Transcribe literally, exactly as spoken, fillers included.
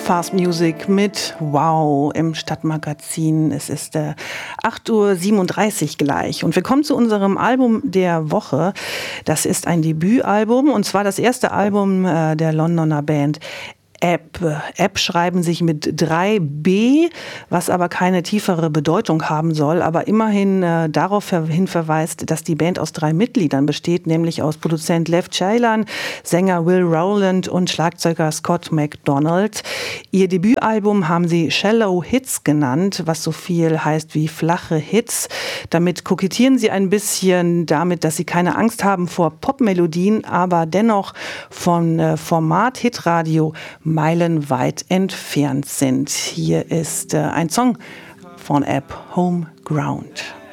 Fast Music mit Wow im Stadtmagazin. Es ist äh, acht Uhr siebenunddreißig gleich und wir kommen zu unserem Album der Woche. Das ist ein Debütalbum und zwar das erste Album äh, der Londoner Band App. App schreiben sich mit drei B, was aber keine tiefere Bedeutung haben soll, aber immerhin äh, darauf hin verweist, dass die Band aus drei Mitgliedern besteht, nämlich aus Produzent Lev Ceylan, Sänger Will Rowland und Schlagzeuger Scott MacDonald. Ihr Debütalbum haben sie Shallow Hits genannt, was so viel heißt wie flache Hits. Damit kokettieren sie ein bisschen damit, dass sie keine Angst haben vor Popmelodien, aber dennoch von äh, Format Hitradio meilenweit entfernt sind. Hier ist äh, ein Song von App, Home Ground.